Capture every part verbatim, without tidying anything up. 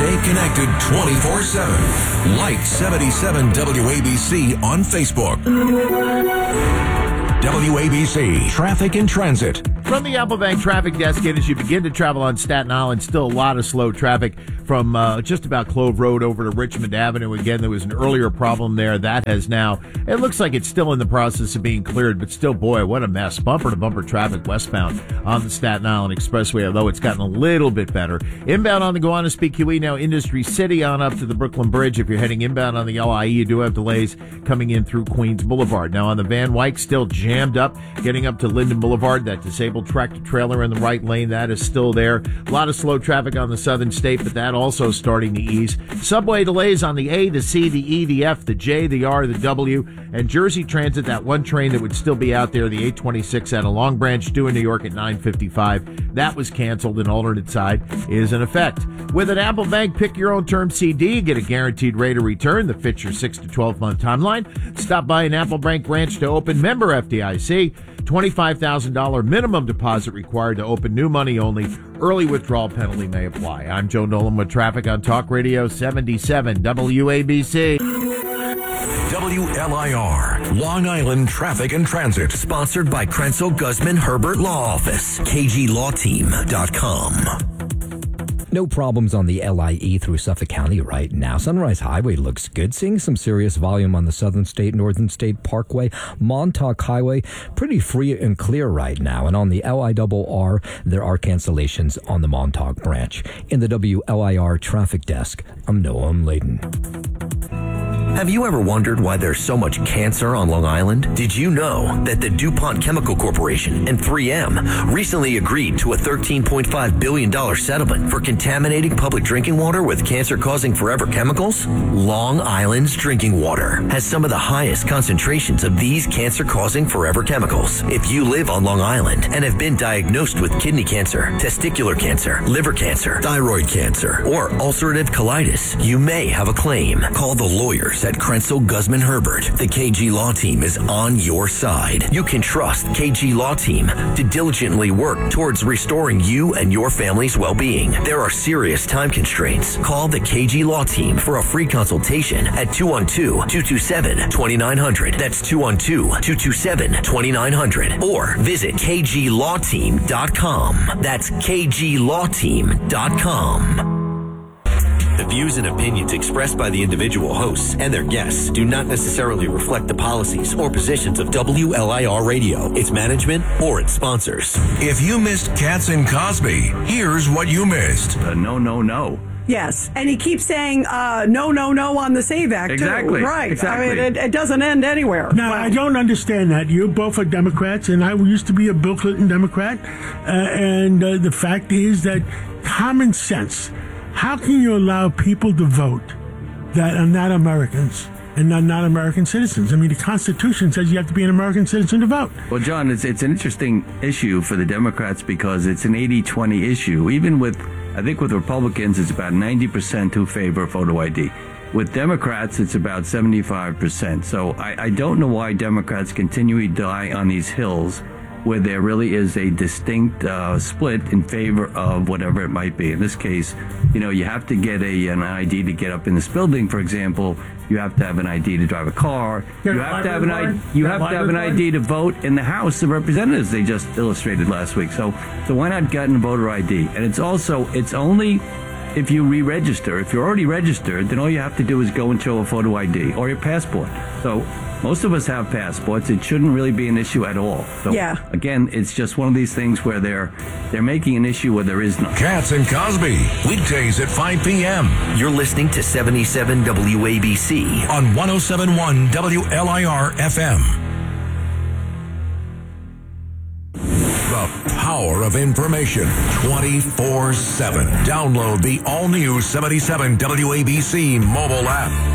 Stay connected twenty-four seven. Like seventy-seven W A B C on Facebook. W A B C Traffic and Transit. From the Apple Bank Traffic Desk, and as you begin to travel on Staten Island, still a lot of slow traffic from uh, just about Clove Road over to Richmond Avenue. Again, there was an earlier problem there. That has now, it looks like it's still in the process of being cleared, but still, boy, what a mess. Bumper-to-bumper traffic westbound on the Staten Island Expressway, although it's gotten a little bit better. Inbound on the Gowanus P Q E, now Industry City on up to the Brooklyn Bridge. If you're heading inbound on the L I E, you do have delays coming in through Queens Boulevard. Now on the Van Wyck, still jammed up, getting up to Linden Boulevard. That disabled tractor trailer in the right lane, that is still there. A lot of slow traffic on the Southern State, but that also starting to ease. Subway delays on the A, the C, the E, the F, the J, the R, the W, and Jersey Transit, that one train that would still be out there, the eight twenty-six out of Long Branch, due in New York at nine fifty-five. That was canceled. An alternate side is in effect. With an Apple Bank Pick Your Own Term C D, get a guaranteed rate of return that fits your six to twelve month timeline. Stop by an Apple Bank branch to open. Member F D I C. twenty-five thousand dollars minimum deposit required to open. New money only. Early withdrawal penalty may apply. I'm Joe Nolan with traffic on Talk Radio seventy-seven W A B C. W L I R, Long Island Traffic and Transit. Sponsored by Krenzel Guzman Herbert Law Office. K G Law Team dot com. No problems on the L I E through Suffolk County right now. Sunrise Highway looks good. Seeing some serious volume on the Southern State, Northern State Parkway. Montauk Highway, pretty free and clear right now. And on the L I R R, there are cancellations on the Montauk branch. In the W L I R Traffic Desk, I'm Noam Layden. Have you ever wondered why there's so much cancer on Long Island? Did you know that the DuPont Chemical Corporation and three M recently agreed to a thirteen point five billion dollars settlement for contaminating public drinking water with cancer-causing forever chemicals? Long Island's drinking water has some of the highest concentrations of these cancer-causing forever chemicals. If you live on Long Island and have been diagnosed with kidney cancer, testicular cancer, liver cancer, thyroid cancer, or ulcerative colitis, you may have a claim. Call the lawyers at Krenzel Guzman Herbert. The K G Law Team is on your side. You can trust K G Law Team to diligently work towards restoring you and your family's well-being. There are serious time constraints. Call the K G Law Team for a free consultation at two one two, two two seven, two nine zero zero. That's two one two, two two seven, two nine zero zero. Or visit K G Law Team dot com. That's K G Law Team dot com. The views and opinions expressed by the individual hosts and their guests do not necessarily reflect the policies or positions of W L I R Radio, its management, or its sponsors. If you missed Katz and Cosby, here's what you missed. Uh, no, no, no. Yes, and he keeps saying uh, no, no, no on the SAVE Act, exactly. too. Right. Exactly. I mean, it, it doesn't end anywhere. Now, well, I don't understand that. You both are Democrats, and I used to be a Bill Clinton Democrat. Uh, and uh, the fact is that common sense, how can you allow people to vote that are not Americans and not, not American citizens? I mean, the Constitution says you have to be an American citizen to vote. Well, John, it's it's an interesting issue for the Democrats because it's an eighty twenty issue. Even with, I think with Republicans, it's about ninety percent who favor photo I D. With Democrats, it's about seventy-five percent. So I, I don't know why Democrats continually die on these hills where there really is a distinct uh, split in favor of whatever it might be. In this case, you know, you have to get a an I D to get up in this building, for example. You have to have an I D to drive a car. You have to have an I D. You have to have an I D to vote in the House of Representatives. They just illustrated last week. So, so why not get a voter I D? And it's also it's only if you re-register. If you're already registered, then all you have to do is go and show a photo I D or your passport. So most of us have passports. It shouldn't really be an issue at all. So yeah. Again, it's just one of these things where they're they're making an issue where there is none. Katz and Cosby, weekdays at five p.m. You're listening to seventy-seven W A B C on one oh seven point one W L I R F M. The power of information twenty-four seven. Download the all-new seventy-seven W A B C mobile app.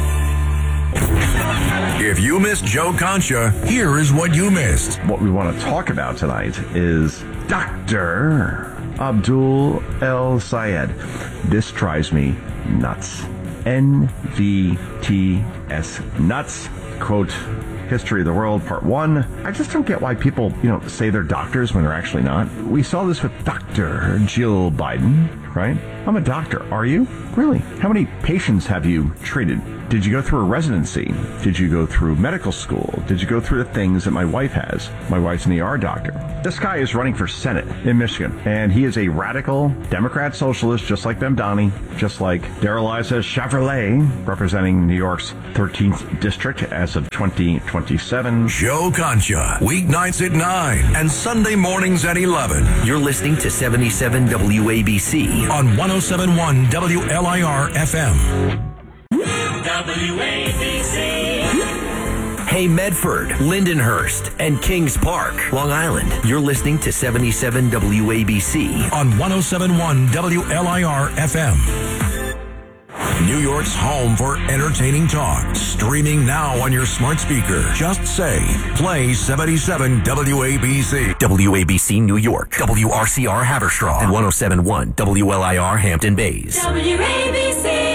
If you missed Joe Concha, here is what you missed. What we want to talk about tonight is Doctor Abdul El Sayed. This drives me nuts. N V T S nuts. Quote, History of the World, Part one. I just don't get why people, you know, say they're doctors when they're actually not. We saw this with Doctor Jill Biden, right? I'm a doctor. Are you? Really? How many patients have you treated? Did you go through a residency? Did you go through medical school? Did you go through the things that my wife has? My wife's an E R doctor. This guy is running for Senate in Michigan, and he is a radical Democrat socialist, just like Bemdani, just like Darrell Issa Chevrolet, representing New York's thirteenth district as of twenty twenty-seven. Joe Concha, weeknights at nine and Sunday mornings at eleven. You're listening to seventy-seven W A B C on one oh seven point one W L I R F M. W A B C. Hey Medford, Lindenhurst, and Kings Park, Long Island. You're listening to seventy-seven W A B C on one oh seven point one W L I R F M. New York's home for entertaining talk. Streaming now on your smart speaker. Just say, play seventy-seven W A B C. W A B C New York, W R C R Haverstraw, and one oh seven point one W L I R Hampton Bays. W A B C.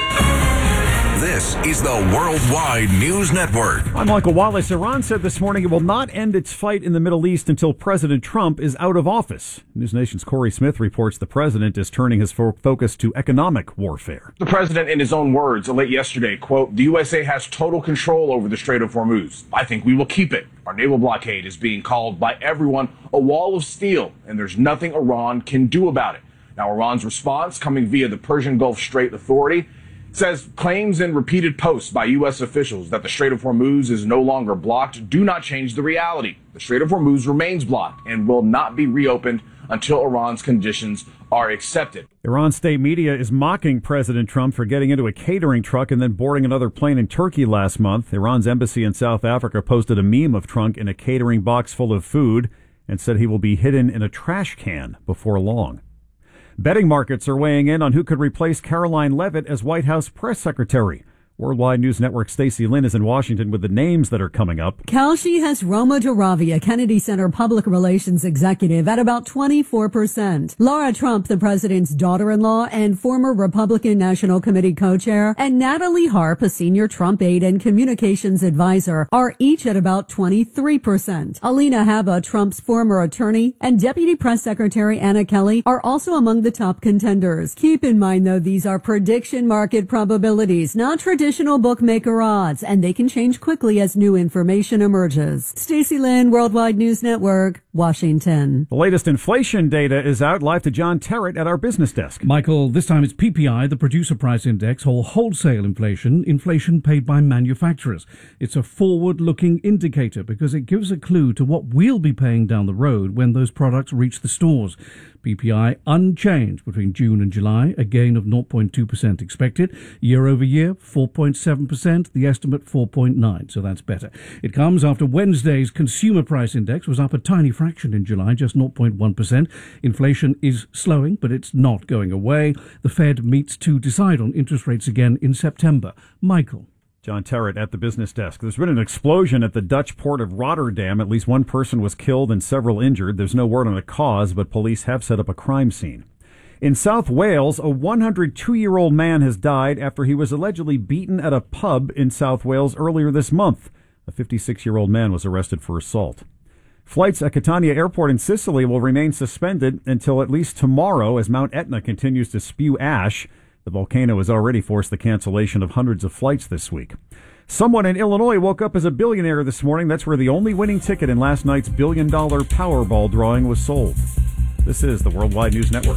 This is the Worldwide News Network. I'm Michael Wallace. Iran said this morning it will not end its fight in the Middle East until President Trump is out of office. News Nation's Corey Smith reports the president is turning his fo- focus to economic warfare. The president, in his own words, late yesterday, quote, "The U S A has total control over the Strait of Hormuz. I think we will keep it. Our naval blockade is being called by everyone a wall of steel, and there's nothing Iran can do about it." Now, Iran's response, coming via the Persian Gulf Strait Authority, says claims and repeated posts by U S officials that the Strait of Hormuz is no longer blocked do not change the reality. The Strait of Hormuz remains blocked and will not be reopened until Iran's conditions are accepted. Iran state media is mocking President Trump for getting into a catering truck and then boarding another plane in Turkey last month. Iran's embassy in South Africa posted a meme of Trump in a catering box full of food and said he will be hidden in a trash can before long. Betting markets are weighing in on who could replace Caroline Leavitt as White House press secretary. Worldwide News Network Stacey Lynn is in Washington with the names that are coming up. Kalshi has Roma Jaravia, Kennedy Center public relations executive, at about twenty-four percent. Laura Trump, the president's daughter-in-law and former Republican National Committee co-chair, and Natalie Harp, a senior Trump aide and communications advisor, are each at about twenty-three percent. Alina Habba, Trump's former attorney, and Deputy Press Secretary Anna Kelly are also among the top contenders. Keep in mind, though, these are prediction market probabilities, not traditional bookmaker odds, and they can change quickly as new information emerges. Stacey Lynn, Worldwide News Network, Washington. The latest inflation data is out. Live to John Terrett at our business desk. Michael, this time it's P P I, the Producer Price Index, or wholesale inflation, inflation paid by manufacturers. It's a forward-looking indicator because it gives a clue to what we'll be paying down the road when those products reach the stores. P P I unchanged between June and July, a gain of zero point two percent expected. Year over year, four point seven percent, the estimate four point nine, so that's better. It comes after Wednesday's Consumer Price Index was up a tiny fraction in July, just zero point one percent. Inflation is slowing, but it's not going away. The Fed meets to decide on interest rates again in September. Michael. John Terrett at the business desk. There's been an explosion at the Dutch port of Rotterdam. At least one person was killed and several injured. There's no word on a cause, but police have set up a crime scene. In South Wales, a one hundred two year old man has died after he was allegedly beaten at a pub in South Wales earlier this month. A fifty-six year old man was arrested for assault. Flights at Catania Airport in Sicily will remain suspended until at least tomorrow as Mount Etna continues to spew ash. The volcano has already forced the cancellation of hundreds of flights this week. Someone in Illinois woke up as a billionaire this morning. That's where the only winning ticket in last night's billion-dollar Powerball drawing was sold. This is the Worldwide News Network.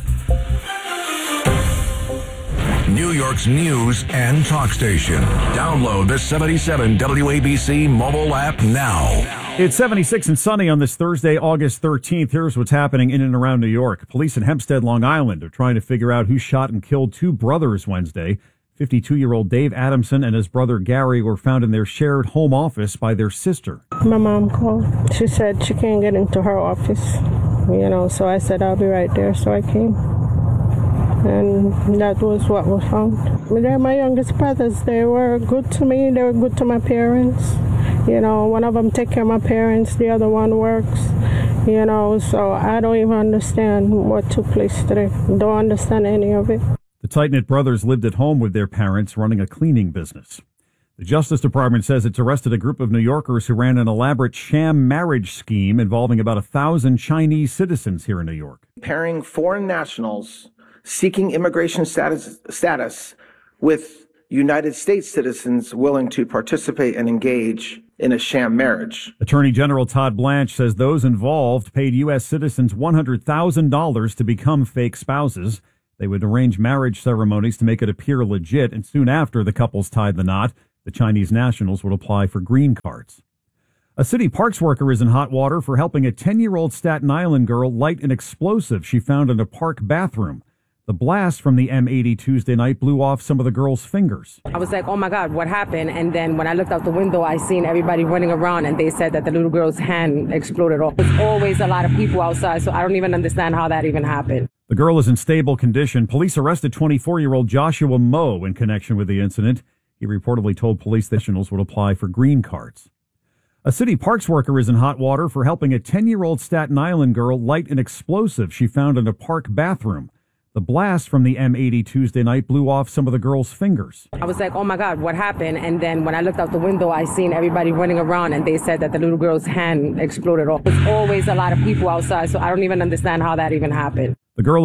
New York's news and talk station. Download the seventy-seven W A B C mobile app now. It's seventy-six and sunny on this Thursday, August thirteenth. Here's what's happening in and around New York. Police in Hempstead, Long Island are trying to figure out who shot and killed two brothers Wednesday. fifty-two year old Dave Adamson and his brother Gary were found in their shared home office by their sister. My mom called. She said she can't get into her office, you know, so I said I'll be right there, so I came. And that was what was found. They're my youngest brothers. They were good to me. They were good to my parents. You know, one of them take care of my parents. The other one works. You know, so I don't even understand what took place today. Don't understand any of it. The tight-knit brothers lived at home with their parents, running a cleaning business. The Justice Department says it's arrested a group of New Yorkers who ran an elaborate sham marriage scheme involving about a thousand Chinese citizens here in New York. Pairing foreign nationals seeking immigration status, status with United States citizens willing to participate and engage in a sham marriage. Attorney General Todd Blanche says those involved paid U S citizens one hundred thousand dollars to become fake spouses. They would arrange marriage ceremonies to make it appear legit, and soon after the couples tied the knot, the Chinese nationals would apply for green cards. A city parks worker is in hot water for helping a ten-year-old Staten Island girl light an explosive she found in a park bathroom. The blast from the M eighty Tuesday night blew off some of the girl's fingers. I was like, oh my God, what happened? And then when I looked out the window, I seen everybody running around, and they said that the little girl's hand exploded off. There's always a lot of people outside, so I don't even understand how that even happened. The girl is in stable condition. Police arrested twenty-four-year-old Joshua Moe in connection with the incident. He reportedly told police that nationals would apply for green cards. A city parks worker is in hot water for helping a ten-year-old Staten Island girl light an explosive she found in a park bathroom. The blast from the M eighty Tuesday night blew off some of the girl's fingers. I was like, oh my God, what happened? And then when I looked out the window, I seen everybody running around, and they said that the little girl's hand exploded off. There's always a lot of people outside, so I don't even understand how that even happened. The girl